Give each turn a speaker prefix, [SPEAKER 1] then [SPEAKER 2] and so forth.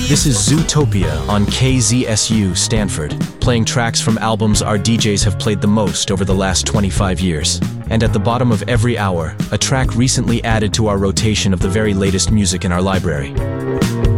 [SPEAKER 1] This is Zootopia on KZSU Stanford, playing tracks from albums our DJs have played the most over the last 25 years. And at the bottom of every hour, a track recently added to our rotation of the very latest music in our library.